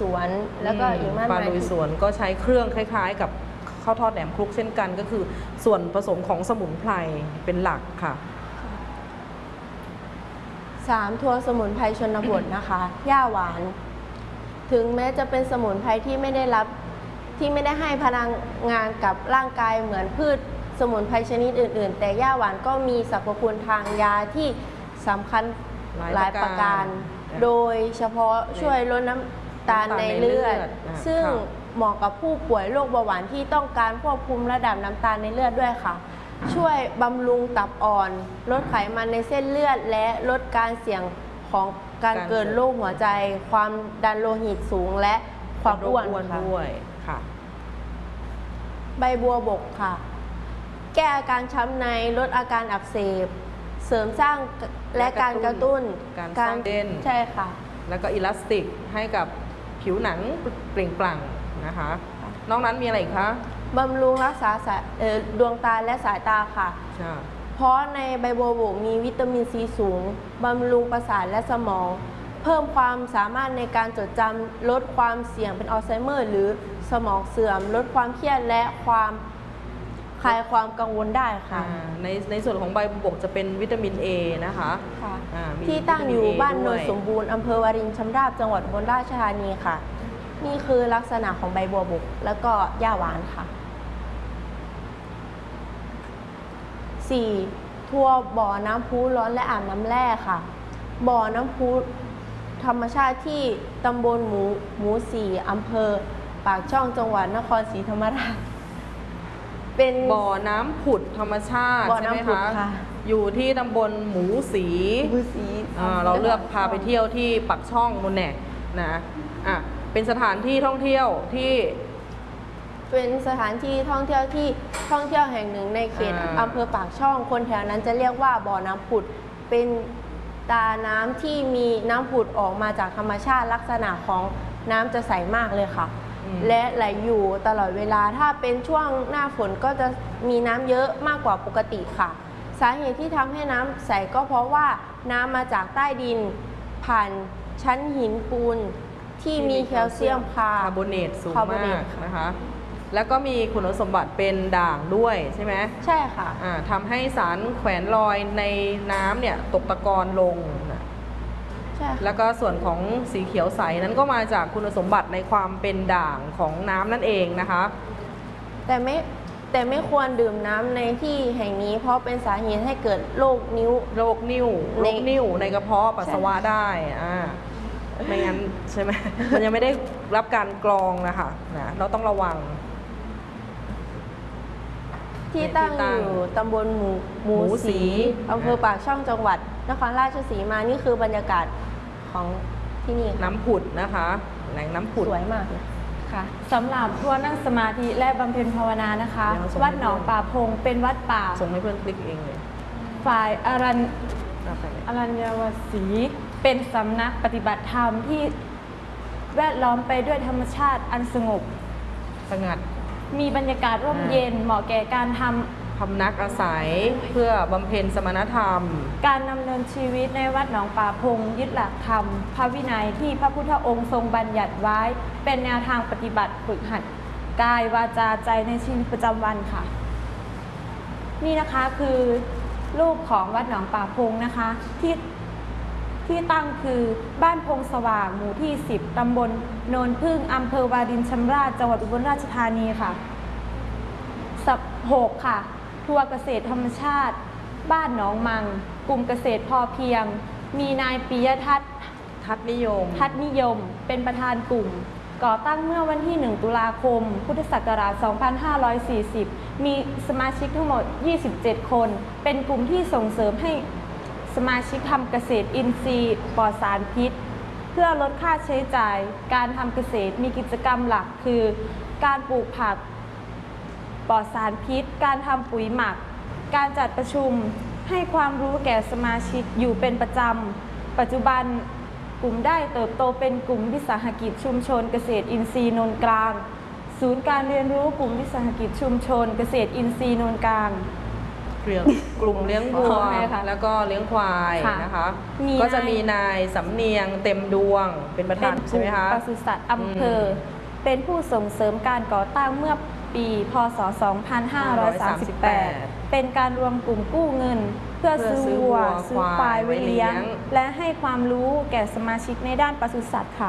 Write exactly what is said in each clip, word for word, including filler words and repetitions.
วนแล้วก็อีกมากมายปลาลุยสวนก็ใช้เครื่องคล้ายๆกับข้าวทอดแหนมคลุกเช่นกันก็คือส่วนผสมของสมุนไพรเป็นหลักค่ะสามทัวสมุนไพรชนบทนะคะหญ้าหวานถึงแม้จะเป็นสมุนไพรที่ไม่ได้รับที่ไม่ได้ให้พลังงานกับร่างกายเหมือนพืชสมุนไพรชนิดอื่นๆแต่หญ้าหวานก็มีสรรพคุณทางยาที่สำคัญหลายประการโดยเฉพาะช่วยลดน้ำตาลในเลือดซึ่งเหมาะกับผู้ป่วยโรคเบาหวานที่ต้องการควบคุมระดับน้ำตาลในเลือดด้วยค่ะช่วยบำรุงตับอ่อนลดไขมันในเส้นเลือดและลดการเสี่ยงของการเกิดโรคหัวใจความดันโลหิตสูงและความอ้วนด้วยค่ะใบบัวบกค่ะแก้อาการช้ำในลดอาการอักเสบเสริมสร้างและการกระตุ้นการสร้างเด่นใช่ค่ะแล้วก็อิลาสติกให้กับผิวหนังเปล่งปลั่งนะคะนอกนั้นมีอะไรอีกคะบำรุงรักษาดวงตาและสายตาค่ะเพราะในใบบัวบกมีวิตามินซีสูงบำรุงประสาทและสมองเพิ่มความสามารถในการจดจำลดความเสี่ยงเป็นอัลไซเมอร์หรือสมองเสื่อมลดความเครียดและความคลายความกังวลได้ค่ะในในส่วนของใบบัวบกจะเป็นวิตามิน เอ นะคะที่ตั้งอยู่บ้านโนนสมบูรณ์อำเภอวารินชำราบจังหวัดอุบลราชธานีค่ะนี่คือลักษณะของใบบัวบกแล้วก็หญ้าหวานค่ะสี่ทั่วบ่อน้ำพุร้อนและอ่างน้ำแร่ค่ะบ่อน้ำพุธรรมชาติที่ตำบลหมูหมูสี่อำเภอปากช่องจังหวัดนครศรีธรรมราชเป็นบ่อน้ำผุดธรรมชาติใช่ไหมคะอยู่ที่ตำบลหมูสีหมูสีเราเลือกพาไปเที่ยวที่ปักช่องมุนแหนนะอ่ะเป็นสถานที่ท่องเที่ยวที่เป็นสถานที่ท่องเที่ยวที่ท่องเที่ยวแห่งหนึ่งในเขตอำเภอปากช่องคนแถวนั้นจะเรียกว่าบ่อน้ำผุดเป็นตาน้ำที่มีน้ำผุดออกมาจากธรรมชาติลักษณะของน้ำจะใสมากเลยค่ะและไหลอยู่ตลอดเวลาถ้าเป็นช่วงหน้าฝนก็จะมีน้ำเยอะมากกว่าปกติค่ะสาเหตุที่ทำให้น้ำใสก็เพราะว่าน้ำมาจากใต้ดินผ่านชั้นหินปูนที่มีแคลเซียมคาร์บอเนตสูงมากนะคะแล้วก็มีคุณสมบัติเป็นด่างด้วยใช่ไหมใช่ค่ะะทำให้สารแขวนลอยในน้ำเนี่ยตกตะกอนลงนะแล้วก็ส่วนของสีเขียวใสนั้นก็มาจากคุณสมบัติในความเป็นด่างของน้ำนั่นเองนะคะแต่ไม่แต่ไม่ควรดื่มน้ำในที่แห่งนี้เพราะเป็นสาเหตุให้เกิดโรคนิ้วโรคนิ่วโรคนิ่วในกระเพาะปัสสาวะได้อ่าไม่งั้นใช่ไหมมันยังไม่ได้รับการกรองนะคะนะเราต้องระวังที่ตั้งอยู่ตำบลหมูหมูสีอำเภอปากช่องจังหวัดนครราชสีมานี่คือบรรยากาศของที่นี่น้ำผุดนะคะแหล่งน้ำผุดสวยมากเลยค่ะสำหรับทัวร์นั่งสมาธิและบำเพ็ญภาวนานะคะวัดหนองป่าพงเป็นวัดป่าส่งให้เพื่อนคลิกเองเลยฝ่ายอรัญอรัญญวสีเป็นสำนักปฏิบัติธรรมที่แวดล้อมไปด้วยธรรมชาติอันสงบสงัดมีบรรยากาศร่มเย็นเหมาะแก่การทำพำนักอาศัยเพื่อบำเพ็ญสมณธรรมการดำเนินชีวิตในวัดหนองป่าพงยึดหลักธรรมพระวินัยที่พระพุทธองค์ทรงบัญญัติไว้เป็นแนวทางปฏิบัติฝึกหัดกายวาจาใจในชีวิตประจำวันค่ะนี่นะคะคือรูปของวัดหนองป่าพงนะคะที่ที่ตั้งคือบ้านพงสว่างหมู่ที่สิบตำบลโนนพึ่งอำเภอวารินชำราบจังหวัดอุบลราชธานีค่ะสับหกค่ะทัวร์เกษตรธรรมชาติบ้านหนองมังกลุ่มเกษตรพอเพียงมีนายปิยทัศน์ทัศนิยมทัศนิยมเป็นประธานกลุ่มก่อตั้งเมื่อวันที่หนึ่งตุลาคมพุทธศักราชสองพันห้าร้อยสี่สิบมีสมาชิกทั้งหมดยี่สิบเจ็ดคนเป็นกลุ่มที่ส่งเสริมให้สมาชิกทำเกษตรอินทรีย์ปลอดสารพิษเพื่อลดค่าใช้จ่ายการทำเกษตรมีกิจกรรมหลักคือการปลูกผักปลอดสารพิษการทำปุ๋ยหมักการจัดประชุมให้ความรู้แก่สมาชิกอยู่เป็นประจำปัจจุบันกลุ่มได้เติบโตเป็นกลุ่มวิสาหกิจชุมชนเกษตรอินทรีย์โนนกลางศูนย์การเรียนรู้กลุ่มวิสาหกิจชุมชนเกษตรอินทรีย์โนนกลางเลี้ยงกลุ่มเลี้ยงวัวใช่ค่ะแล้วก็เลี้ยงควายค่ะนะคะมีก็จะนายมีนายสำเนียงเต็มดวงเป็นประธานใช่ไหมคะปศุสัตว์อำเภออเป็นผู้ส่งเสริมการก่อตั้งเมื่อปีพศ สองพันห้าร้อยสามสิบแปด เป็นการรวมกลุ่มกู้เงิน เพื่อเพื่อซื้อซื้อวัววัวซื้อควายไว้เลี้ยงไว้เลี้ยงและให้ความรู้แก่สมาชิกในด้านปศุสัตว์ค่ะ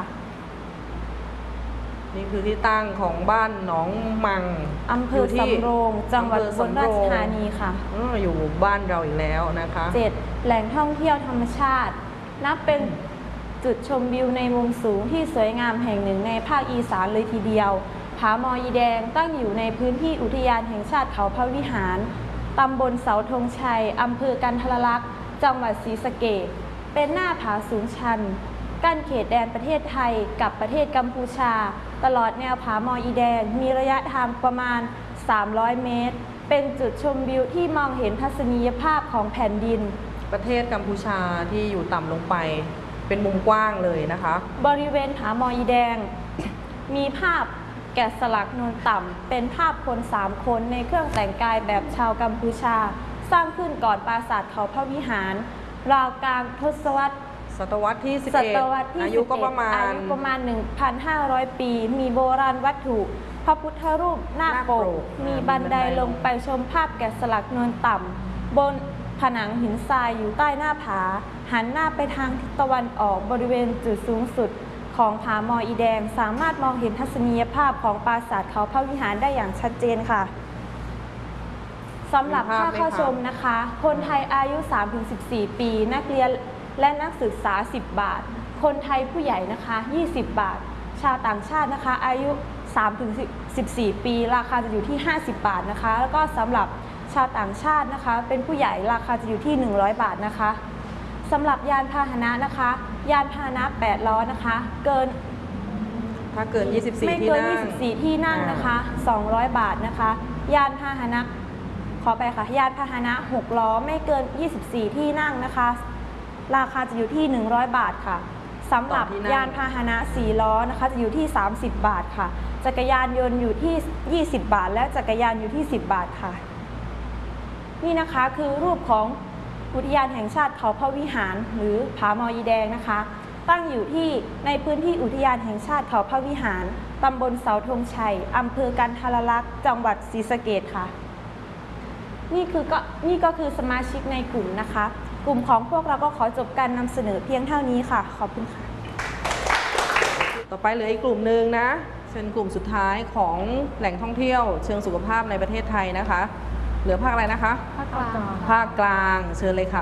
นี่คือที่ตั้งของบ้านหนองมังอำเภออยู่ที่สำโรง จังหวัดอำเภออุบลสำโราชธานีค่ะอ้ออยู่บ้านเราอีกแล้วนะคะเจ็ดแหล่งท่องเที่ยวธรรมชาติ นับเป็นจุดชมวิวในมุมสูงที่สวยงามแห่งหนึ่งในภาคอีสานเลยทีเดียว ผาหมออีแดงตั้งอยู่ในพื้นที่อุทยานแห่งชาติเขาพระวิหาร ตำบลเสาธงชัย อำเภอกันทรลักษณ์ จังหวัดศรีสะเกษ เป็นหน้าผาสูงชัน กั้นเขตแดนประเทศไทยกับประเทศกัมพูชา ตลอดแนวผาหมออีแดงมีระยะทางประมาณ สามร้อย เมตร เป็นจุดชมวิวที่มองเห็นทัศนียภาพของแผ่นดินประเทศกัมพูชาที่อยู่ต่ำลงไปเป็นมุมกว้างเลยนะคะบริเวณผาหมออีแดง มีภาพแกะสลักนูนต่ำเป็นภาพคนสามคนในเครื่องแต่งกายแบบชาวกัมพูชา สร้างขึ้นก่อนปราสาทเขาพระวิหาร ราวกลางทศวรรษศตวรรษที่สิบศเอ็ดตวรรษที่อายุก็ประมาณอายุประมาณ หนึ่งพันห้าร้อย ปี มีโบราณวัตถุ พระพุทธรูปนาคปก มีบันไดลงไปชมภาพแกะสลักนูนต่ำบนผนังหินทรายอยู่ใต้หน้าผา หันหน้าไปทางทิศตะวันออกบริเวณจุดสูงสุดของผาหมออีแดง สามารถมองเห็นทัศนียภาพของปราสาทเขาพระวิหารได้อย่างชัดเจนค่ะสำหรับค่าเข้าชมนะคะ คนไทยอายุ สามถึงสิบสี่ ปี นักเรียนและนักศึกษา สิบบาท คนไทยผู้ใหญ่นะคะ ยี่สิบบาท ชาวต่างชาตินะคะ อายุ สามถึงสิบสี่ ปี ราคาจะอยู่ที่ ห้าสิบบาทนะคะ แล้วก็สำหรับชาวต่างชาตินะคะ เป็นผู้ใหญ่ราคาจะอยู่ที่ หนึ่งร้อย บาทนะคะสำหรับยานพาหนะนะคะ ยานพาหนะแปดล้อนะคะ เกินถ้าเกิน ยี่สิบสี่ไม่ที่เกินนั่งยี่สิบสี่ ที่นั่งนะคะ สองร้อย บาทนะคะ ยานพาหนะ ขอไปค่ะ ยานพาหนะหกล้อไม่เกิน ยี่สิบสี่ ที่นั่งนะคะ ราคาจะอยู่ที่ หนึ่งร้อย บาทค่ะสำหรับต่อที่นั่งยานพาหนะสี่ล้อนะคะ จะอยู่ที่ สามสิบ บาทค่ะ จักรยานยนต์อยู่ที่ ยี่สิบ บาท และจักรยานอยู่ที่ สิบ บาทค่ะ นี่นะคะคือรูปของอุทยานแห่งชาติเขาพระวิหารหรือผาหมออีแดงนะคะ ตั้งอยู่ที่ในพื้นที่อุทยานแห่งชาติเขาพระวิหารตำบลเสาธงชัยอำเภอกันทรลักษณ์จังหวัดศรีสะเกษค่ะ นี่คือก็นี่ก็คือสมาชิกในกลุ่มนะคะ กลุ่มของพวกเราก็ขอจบการนำเสนอเพียงเท่านี้ค่ะ ขอบคุณค่ะต่อไปเหลืออีกกลุ่มหนึ่งนะเป็นกลุ่มสุดท้ายของแหล่งท่องเที่ยวเชิงสุขภาพในประเทศไทยนะคะ เหลือภาคอะไรนะคะภาคกลางภาคกลางเชิญเลยค่ะ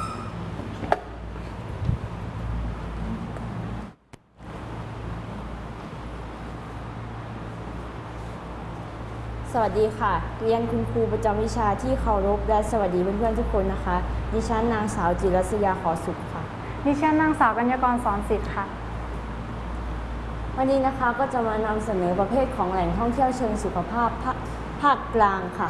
สวัสดีค่ะ เรียนคุณครูประจำวิชาที่เคารพและสวัสดีเพื่อนๆทุกคนนะคะ ดิฉันนางสาวจิรัสยาขอสุขค่ะดิฉันนางสาวกัญญากรสอนสิทธิ์ค่ะวันนี้นะคะก็จะมานำเสนอประเภทของแหล่งท่องเที่ยวเชิงสุขภาพภาคภาคกลางค่ะ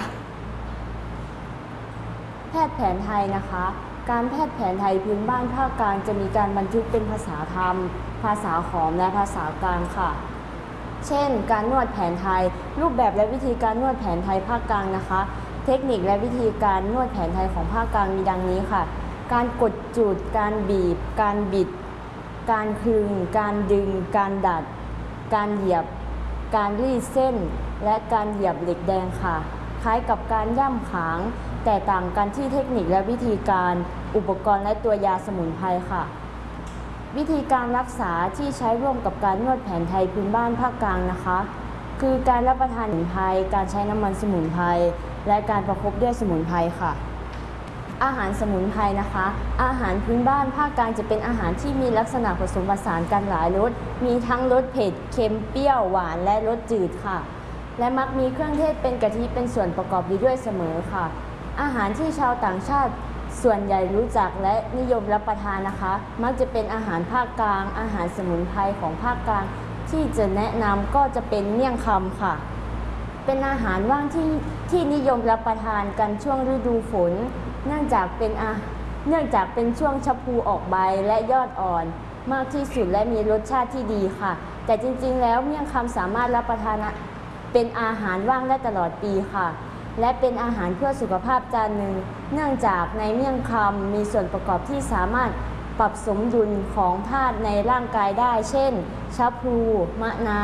แพทย์แผนไทยนะคะ การแพทย์แผนไทยพื้นบ้านภาคกลางจะมีการบันทึกเป็นภาษาธรรม ภาษาขอมและภาษากลางค่ะ เช่น การนวดแผนไทย รูปแบบและวิธีการนวดแผนไทยภาคกลางนะคะ เทคนิคและวิธีการนวดแผนไทยของภาคกลางมีดังนี้ค่ะ การกดจุด การบีบ การบิด การคลึง การดึง การดัด การเหยียบ การรีดเส้น และการเหยียบเหล็กแดงค่ะ คล้ายกับการย่ำขาง แต่ต่างกันที่เทคนิคและวิธีการอุปกรณ์และตัวยาสมุนไพรค่ะ วิธีการรักษาที่ใช้ร่วมกับการนวดแผนไทยพื้นบ้านภาคกลางนะคะ คือการรับประทานสมุนไพร การใช้น้ำมันสมุนไพร และการประคบด้วยสมุนไพรค่ะ อาหารสมุนไพรนะคะ อาหารพื้นบ้านภาคกลางจะเป็นอาหารที่มีลักษณะผสมผสานกันหลายรส มีทั้งรสเผ็ด เค็ม เปรี้ยว หวาน และรสจืดค่ะ และมักมีเครื่องเทศเป็นกะทิเป็นส่วนประกอบอยู่ด้วยเสมอค่ะ อาหารที่ชาวต่างชาติส่วนใหญ่รู้จักและนิยมรับประทานนะคะ มักจะเป็นอาหารภาคกลาง อาหารสมุนไพรของภาคกลางที่จะแนะนำก็จะเป็นเมี่ยงคำค่ะ เป็นอาหารว่างที่ที่นิยมรับประทานกันช่วงฤดูฝน เนื่องจากเป็นอาเนื่องจากเป็นช่วงชะพูออกใบและยอดอ่อน มากที่สุดและมีรสชาติที่ดีค่ะ แต่จริงๆแล้วเมี่ยงคำสามารถรับประทานเป็นอาหารว่างได้ตลอดปีค่ะและเป็นอาหารเพื่อสุขภาพจานหนึ่งเนื่องจากในเมี่ยงคำมีส่วนประกอบที่สามารถปรับสมดุลของธาตุในร่างกายได้เช่นชะพลูมะนาว